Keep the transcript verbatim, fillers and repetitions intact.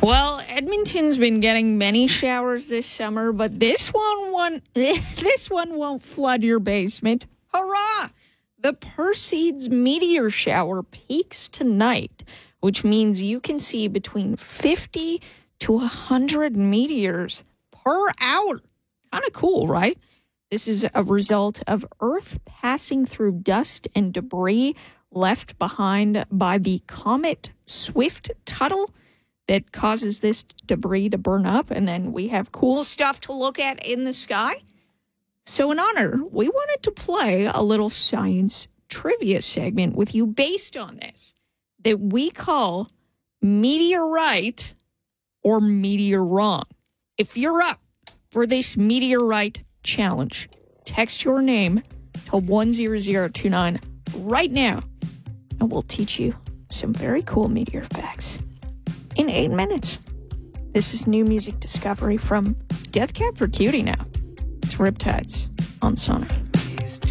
Well, Edmonton's been getting many showers this summer, but this one, one this one won't flood your basement. Hurrah! The Perseids meteor shower peaks tonight, which means you can see between fifty to one hundred meteors per hour. Kind of cool, right? This is a result of Earth passing through dust and debris left behind by the comet Swift-Tuttle that causes this debris to burn up, and then we have cool stuff to look at in the sky. So in honor, we wanted to play a little science trivia segment with you based on this that we call Meteorite or Meteor Wrong. If you're up for this Meteorite challenge, text your name to one zero zero two nine right now, and we'll teach you some very cool meteor facts in eight minutes. This is new music discovery from Death Cab for Cutie now. It's Riptides on Sonic.